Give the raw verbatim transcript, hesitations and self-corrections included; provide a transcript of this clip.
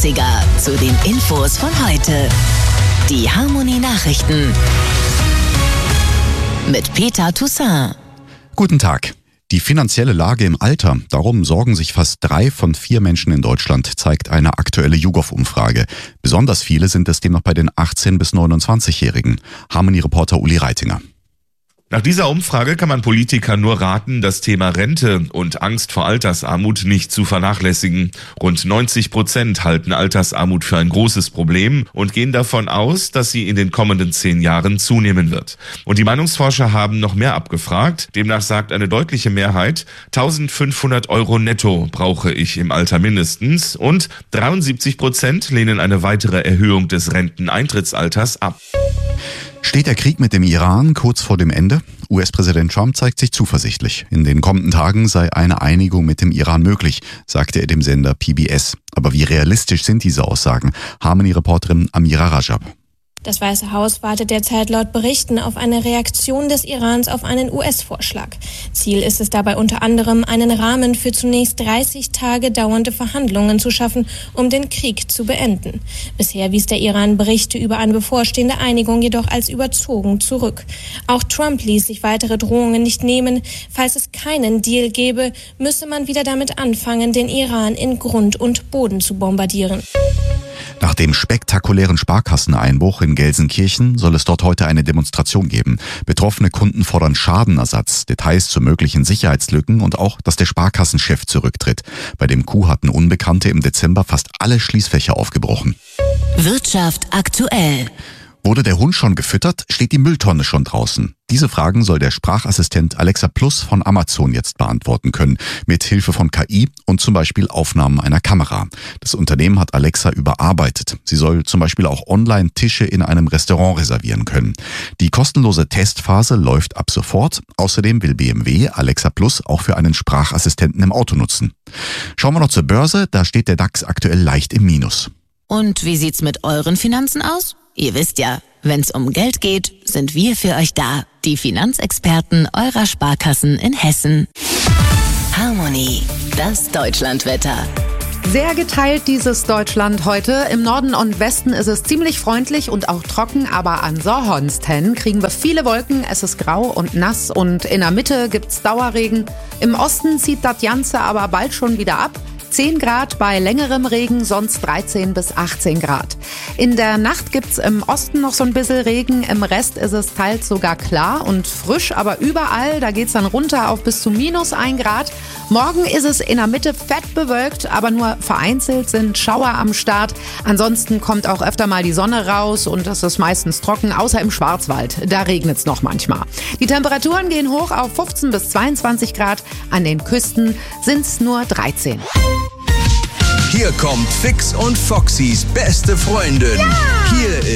neunziger zu den Infos von heute. Die Harmony Nachrichten mit Peter Toussaint. Guten Tag. Die finanzielle Lage im Alter, darum sorgen sich fast drei von vier Menschen in Deutschland, zeigt eine aktuelle YouGov-Umfrage. Besonders viele sind es demnach bei den achtzehn- bis neunundzwanzigjährigen. Harmony-Reporter Uli Reitinger. Nach dieser Umfrage kann man Politikern nur raten, das Thema Rente und Angst vor Altersarmut nicht zu vernachlässigen. Rund neunzig Prozent halten Altersarmut für ein großes Problem und gehen davon aus, dass sie in den kommenden zehn Jahren zunehmen wird. Und die Meinungsforscher haben noch mehr abgefragt. Demnach sagt eine deutliche Mehrheit, eintausendfünfhundert Euro netto brauche ich im Alter mindestens. Und dreiundsiebzig Prozent lehnen eine weitere Erhöhung des Renteneintrittsalters ab. Steht der Krieg mit dem Iran kurz vor dem Ende? U S-Präsident Trump zeigt sich zuversichtlich. In den kommenden Tagen sei eine Einigung mit dem Iran möglich, sagte er dem Sender P B S. Aber wie realistisch sind diese Aussagen? Harmony-Reporterin Amira Rajab. Das Weiße Haus wartet derzeit laut Berichten auf eine Reaktion des Irans auf einen U S-Vorschlag. Ziel ist es dabei unter anderem, einen Rahmen für zunächst dreißig Tage dauernde Verhandlungen zu schaffen, um den Krieg zu beenden. Bisher wies der Iran Berichte über eine bevorstehende Einigung jedoch als überzogen zurück. Auch Trump ließ sich weitere Drohungen nicht nehmen. Falls es keinen Deal gäbe, müsse man wieder damit anfangen, den Iran in Grund und Boden zu bombardieren. Nach dem spektakulären Sparkasseneinbruch in Gelsenkirchen soll es dort heute eine Demonstration geben. Betroffene Kunden fordern Schadenersatz, Details zu möglichen Sicherheitslücken und auch, dass der Sparkassenchef zurücktritt. Bei dem Coup hatten Unbekannte im Dezember fast alle Schließfächer aufgebrochen. Wirtschaft aktuell. Wurde der Hund schon gefüttert? Steht die Mülltonne schon draußen? Diese Fragen soll der Sprachassistent Alexa Plus von Amazon jetzt beantworten können, mit Hilfe von K I und zum Beispiel Aufnahmen einer Kamera. Das Unternehmen hat Alexa überarbeitet. Sie soll zum Beispiel auch online Tische in einem Restaurant reservieren können. Die kostenlose Testphase läuft ab sofort. Außerdem will B M W Alexa Plus auch für einen Sprachassistenten im Auto nutzen. Schauen wir noch zur Börse. Da steht der DAX aktuell leicht im Minus. Und wie sieht's mit euren Finanzen aus? Ihr wisst ja, wenn's um Geld geht, sind wir für euch da. Die Finanzexperten eurer Sparkassen in Hessen. Harmony, das Deutschlandwetter. Sehr geteilt dieses Deutschland heute. Im Norden und Westen ist es ziemlich freundlich und auch trocken, aber an Sorhonsten kriegen wir viele Wolken. Es ist grau und nass und in der Mitte gibt's Dauerregen. Im Osten zieht das Ganze aber bald schon wieder ab. zehn Grad bei längerem Regen, sonst dreizehn bis achtzehn Grad. In der Nacht gibt's im Osten noch so ein bisschen Regen, im Rest ist es teils sogar klar und frisch, aber überall, da geht's dann runter auf bis zu minus ein Grad. Morgen ist es in der Mitte fett bewölkt, aber nur vereinzelt sind Schauer am Start. Ansonsten kommt auch öfter mal die Sonne raus und es ist meistens trocken, außer im Schwarzwald. Da regnet's noch manchmal. Die Temperaturen gehen hoch auf fünfzehn bis zweiundzwanzig Grad. An den Küsten sind's nur dreizehn. Hier kommt Fix und Foxys beste Freundin. Ja! Hier